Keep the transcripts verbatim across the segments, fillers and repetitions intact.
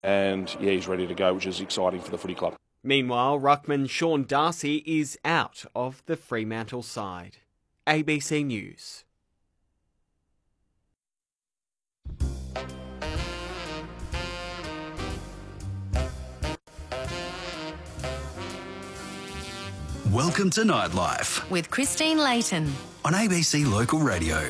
and yeah, he's ready to go, which is exciting for the footy club. Meanwhile, ruckman Sean Darcy is out of the Fremantle side. A B C News. Welcome to Nightlife with Christine Layton on A B C Local Radio.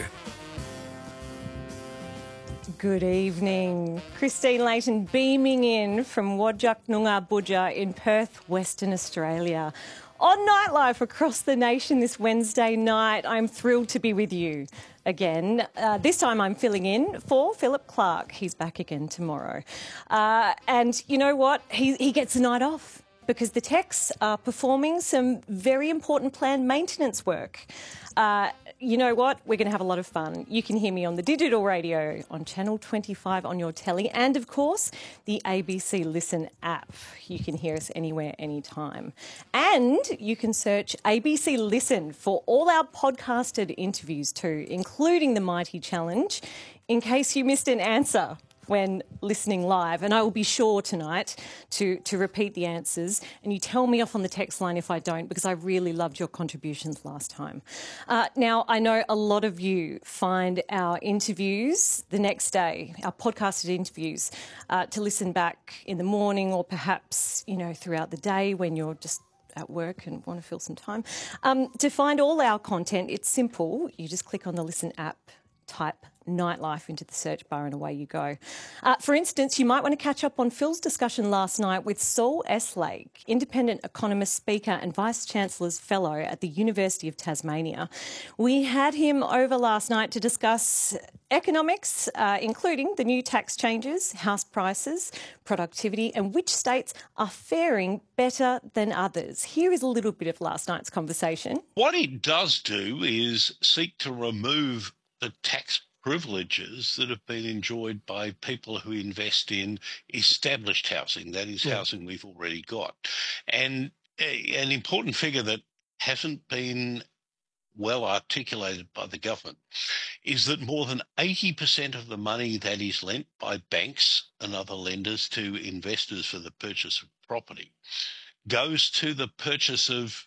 Good evening. Christine Layton beaming in from Whadjuk Noongar Budja in Perth, Western Australia. On Nightlife across the nation this Wednesday night, I'm thrilled to be with you again. Uh, this time I'm filling in for Philip Clark. He's back again tomorrow. Uh, and you know what? He, he gets a night off because the techs are performing some very important planned maintenance work. Uh, you know what? We're going to have a lot of fun. You can hear me on the digital radio, on Channel twenty-five on your telly, and of course, the A B C Listen app. You can hear us anywhere, anytime. And you can search A B C Listen for all our podcasted interviews too, including the Mighty Challenge, in case you missed an answer when listening live, and I will be sure tonight to, to repeat the answers, and you tell me off on the text line if I don't, because I really loved your contributions last time. Uh, now, I know a lot of you find our interviews the next day, our podcasted interviews, uh, to listen back in the morning or perhaps, you know, throughout the day when you're just at work and want to fill some time. Um, to find all our content, it's simple. You just click on the Listen app, type Nightlife into the search bar and away you go. Uh, for instance, you might want to catch up on Phil's discussion last night with Saul Eslake, independent economist, speaker and Vice-Chancellor's Fellow at the University of Tasmania. We had him over last night to discuss economics, uh, including the new tax changes, house prices, productivity and which states are faring better than others. Here is a little bit of last night's conversation. What it does do is seek to remove the tax privileges that have been enjoyed by people who invest in established housing, that is, yeah. housing we've already got. And a, an important figure that hasn't been well articulated by the government is that more than eighty percent of the money that is lent by banks and other lenders to investors for the purchase of property goes to the purchase of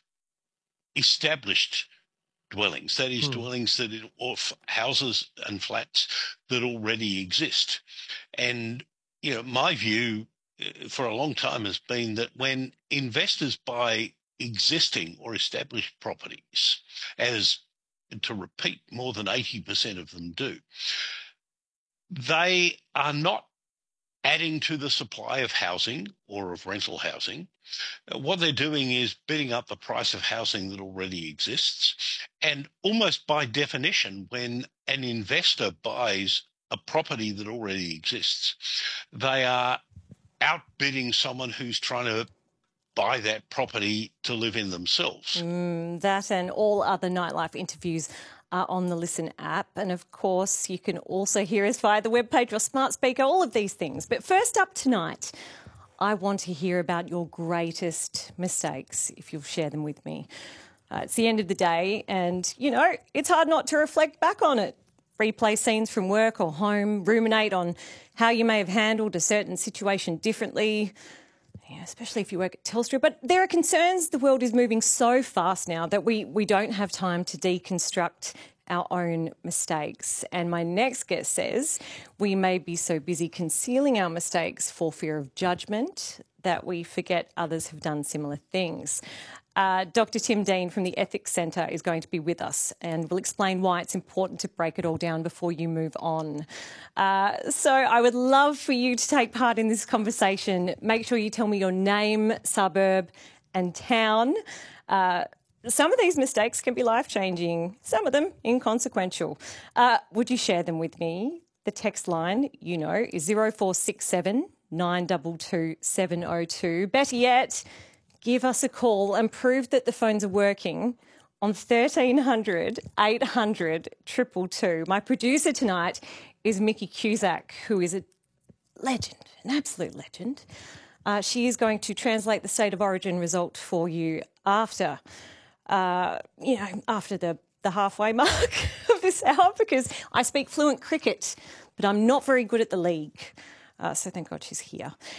established dwellings, that is, hmm. dwellings that it, or houses and flats that already exist. And, you know, my view for a long time has been that when investors buy existing or established properties, as to repeat, more than eighty percent of them do, they are not adding to the supply of housing or of rental housing. What they're doing is bidding up the price of housing that already exists. And almost by definition, when an investor buys a property that already exists, they are outbidding someone who's trying to buy that property to live in themselves. Mm, that and all other Nightlife interviews are on the Listen app. And of course, you can also hear us via the webpage or smart speaker, all of these things. But first up tonight, I want to hear about your greatest mistakes, if you'll share them with me. Uh, it's the end of the day and, you know, it's hard not to reflect back on it. Replay scenes from work or home, ruminate on how you may have handled a certain situation differently, yeah, especially if you work at Telstra. But there are concerns. The world is moving so fast now that we, we don't have time to deconstruct our own mistakes. And my next guest says we may be so busy concealing our mistakes for fear of judgment that we forget others have done similar things. Uh, Doctor Tim Dean from the Ethics Centre is going to be with us and will explain why it's important to break it all down before you move on. Uh, so I would love for you to take part in this conversation. Make sure you tell me your name, suburb and town. Uh, some of these mistakes can be life-changing, some of them inconsequential. Uh, would you share them with me? The text line, you know, is zero four six seven nine two two seven zero two. Better yet, give us a call and prove that the phones are working on thirteen hundred eight hundred two two two. My producer tonight is Mickey Cusack, who is a legend, an absolute legend. Uh, she is going to translate the State of Origin result for you after, uh, you know, after the, the halfway mark of this hour, because I speak fluent cricket, but I'm not very good at the league. Uh, so thank God she's here.